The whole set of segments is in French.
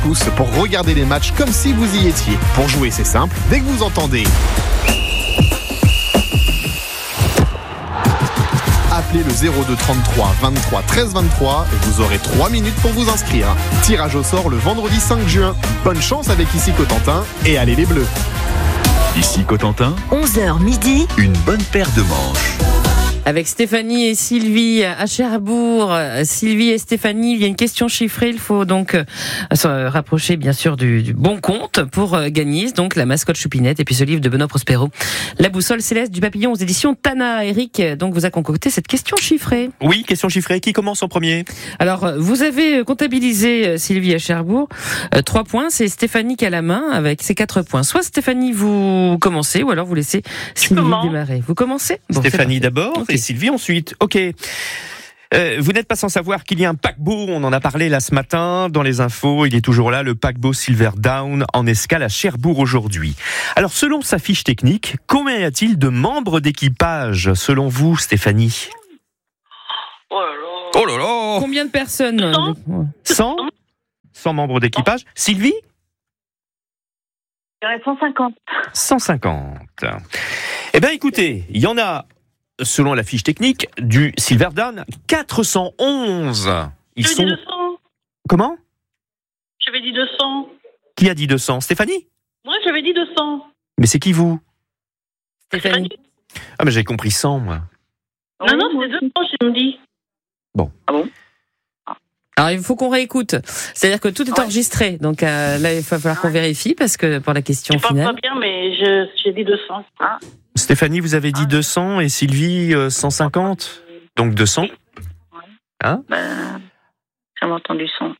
pouces pour regarder les matchs comme si vous y étiez. Pour jouer, c'est simple, dès que vous entendez... Appelez le 02 33 23 13 23 et vous aurez 3 minutes pour vous inscrire. Tirage au sort le vendredi 5 juin. Bonne chance avec Ici Cotentin et allez les Bleus. Ici Cotentin, 11h midi, une bonne paire de manches. Avec Stéphanie et Sylvie à Cherbourg. Sylvie et Stéphanie, il y a une question chiffrée. Il faut donc se rapprocher bien sûr du bon compte pour gagner donc la mascotte Choupinette et puis ce livre de Benoît Prospero, La boussole céleste du papillon aux éditions Tana. Eric donc vous a concocté cette question chiffrée. Oui, question chiffrée. Qui commence en premier ? Alors vous avez comptabilisé Sylvie à Cherbourg 3 points. C'est Stéphanie qui a la main avec ses 4 points. Soit Stéphanie vous commencez ou alors vous laissez Sylvie démarrer. Vous commencez ? Stéphanie d'abord. Okay. Et Sylvie ensuite. Ok. Vous n'êtes pas sans savoir qu'il y a un paquebot, on en a parlé là ce matin dans les infos, il est toujours là, le paquebot Silver Dawn en escale à Cherbourg aujourd'hui. Alors selon sa fiche technique, combien y a-t-il de membres d'équipage selon vous, Stéphanie ? Oh là là ! Combien de personnes ? 100 100 membres d'équipage. Sylvie ? 150. 150. Eh bien écoutez, il y en a... Selon la fiche technique du Silver Dawn, 411. Ils sont... Dit 200. Comment ? J'avais dit 200. Qui a dit 200 ? Stéphanie ? Moi, j'avais dit 200. Mais c'est qui vous ? Stéphanie. Ah mais j'avais compris 100 moi. Non, c'est 200, je me dis. Bon. Ah bon ? Alors il faut qu'on réécoute. C'est-à-dire que tout est enregistré. Donc là, il va falloir qu'on vérifie parce que pour la question Je finale. pense pas bien, mais j'ai dit 200. Hein ? Stéphanie, vous avez dit 200 et Sylvie 150. Donc 200. Hein ? J'ai entendu 100.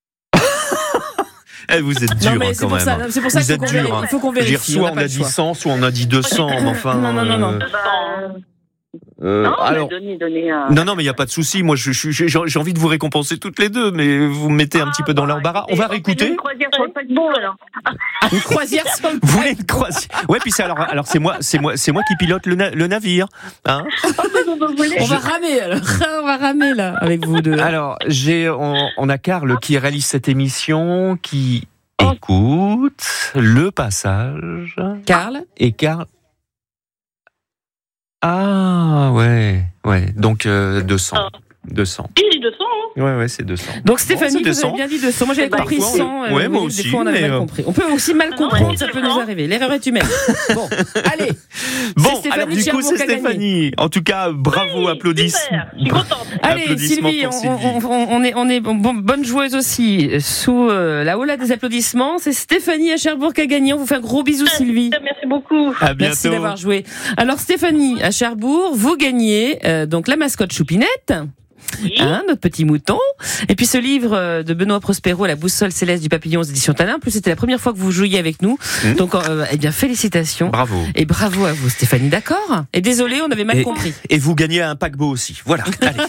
Eh, vous êtes dur Non, mais quand même. C'est pour ça Vous qu'il êtes dur. faut qu'on vérifie. Soit on a dit 100, soit on a dit 200. Mais enfin. Non. Non, alors. Donnez Non, mais il n'y a pas de souci. Moi, j'ai envie de vous récompenser toutes les deux, mais vous me mettez un petit peu dans l'embarras. On va réécouter. Une croisière sur le paquebot, alors. Une croisière sur le Vous voulez une croisière ? Ouais, puis c'est alors c'est moi qui pilote le navire, hein ? On va ramer alors. On va ramer là avec vous deux. Alors, on a Karl qui réalise cette émission, qui écoute le passage. Karl ? Et Karl. Ah, ouais. Donc, 200. 200. Il dit 200, hein. Ouais, c'est 200. Donc Stéphanie, Bon, vous avez bien dit 200. Moi j'avais compris 100. Ouais, moi des aussi. fois on avait mais mal compris. On peut aussi mal comprendre, ouais, ça peut 200. nous arriver. L'erreur est humaine. Bon, allez. Bon, Stéphanie alors du coup, Cherbourg c'est qui a gagné. Stéphanie. En tout cas, bravo, applaudissements. Super, je suis contente. Allez Applaudissements Sylvie, pour Sylvie. on est bonne joueuse aussi. Sous la hola des applaudissements, c'est Stéphanie à Cherbourg qui a gagné. On vous fait un gros bisou Sylvie. Merci beaucoup. À bientôt. Merci d'avoir joué. Alors Stéphanie à Cherbourg, vous gagnez donc la mascotte Choupinette. Oui. Notre petit mouton. Et puis ce livre de Benoît Prospero, La boussole céleste du papillon aux éditions Tana. En plus, c'était la première fois que vous jouiez avec nous. Donc, eh bien, félicitations. Bravo. Et bravo à vous, Stéphanie, d'accord ? Et désolé, on avait mal compris. Et vous gagnez un paquebot aussi. Voilà, allez.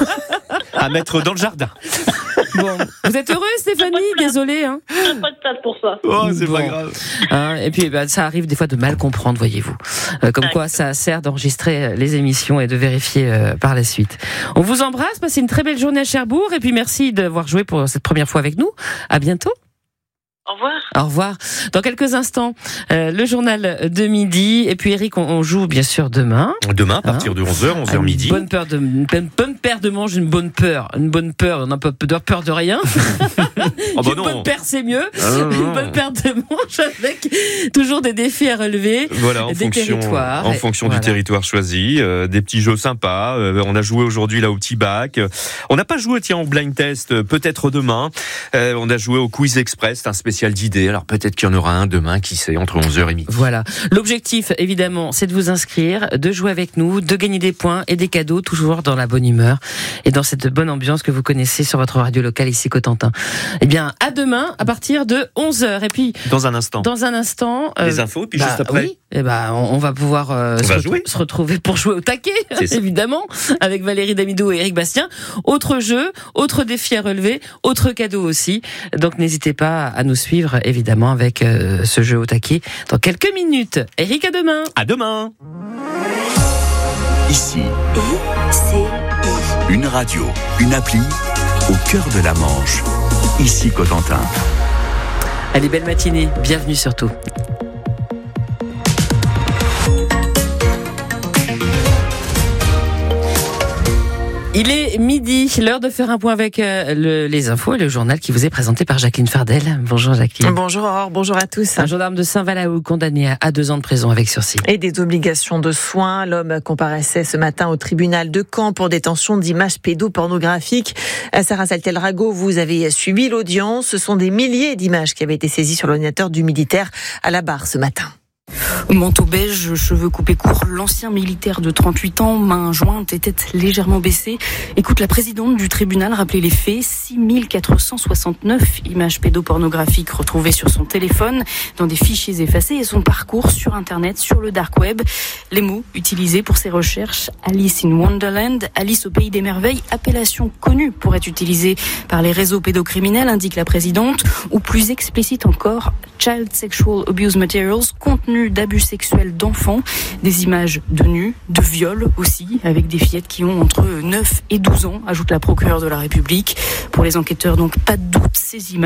À mettre dans le jardin. Bon, vous êtes heureuse, Stéphanie ? Désolée, hein. Pas de place pour ça. Oh, c'est Bon. pas grave. Et puis, ça arrive des fois de mal comprendre, voyez-vous. Comme quoi, ça sert d'enregistrer les émissions et de vérifier par la suite. On vous embrasse, passez une très belle journée à Cherbourg. Et puis, merci d'avoir joué pour cette première fois avec nous. À bientôt. Au revoir. Au revoir. Dans quelques instants, le journal de midi. Et puis Eric, on joue bien sûr demain. Demain, à partir de 11h, 11h midi. Une bonne paire de manches, une bonne peur. On n'a pas peur de rien. Oh bah Une non. bonne paire, c'est mieux. non. Une bonne paire de manches avec toujours des défis à relever. Voilà, en des fonction territoires. du territoire choisi, des petits jeux sympas. On a joué aujourd'hui là au petit bac. On n'a pas joué au blind test, peut-être demain. On a joué au quiz express, c'est un spécial d'idées. Alors peut-être qu'il y en aura un demain, qui sait, entre 11h et midi. Voilà. L'objectif, évidemment, c'est de vous inscrire, de jouer avec nous, de gagner des points et des cadeaux, toujours dans la bonne humeur et dans cette bonne ambiance que vous connaissez sur votre radio locale ici Cotentin. Eh bien, à demain, à partir de 11h. Et puis, Dans un instant. Les infos, puis juste après. Oui, on va pouvoir se retrouver pour jouer au taquet, évidemment, avec Valérie Damido et Eric Bastien. Autre jeu, autre défi à relever, autre cadeau aussi. Donc n'hésitez pas à nous suivre, évidemment, avec ce jeu au taquet dans quelques minutes. Eric, à demain. À demain. Ici, une radio, une appli, au cœur de la Manche. Ici Cotentin. Allez, belle matinée, bienvenue surtout. Il est midi, l'heure de faire un point avec les infos et le journal qui vous est présenté par Jacqueline Fardel. Bonjour Jacqueline. Bonjour Aurore, bonjour à tous. Un gendarme de Saint-Valaou condamné à 2 ans de prison avec sursis. Et des obligations de soins. L'homme comparaissait ce matin au tribunal de Caen pour détention d'images pédopornographiques. Sarah Saltel-Rago, vous avez suivi l'audience. Ce sont des milliers d'images qui avaient été saisies sur l'ordinateur du militaire à la barre ce matin. Manteau beige, cheveux coupés courts, l'ancien militaire de 38 ans, mains jointes et tête légèrement baissée. Écoute, la présidente du tribunal rappelait les faits. 6469 images pédopornographiques retrouvées sur son téléphone, dans des fichiers effacés, et son parcours sur Internet, sur le dark web. Les mots utilisés pour ses recherches: Alice in Wonderland, Alice au pays des merveilles, appellation connue pour être utilisée par les réseaux pédocriminels, indique la présidente, ou plus explicite encore, Child Sexual Abuse Materials, contenu d'abus sexuels d'enfants, des images de nus, de viols aussi, avec des fillettes qui ont entre 9 et 12 ans, ajoute la procureure de la République. Pour les enquêteurs, donc, pas de doute, ces images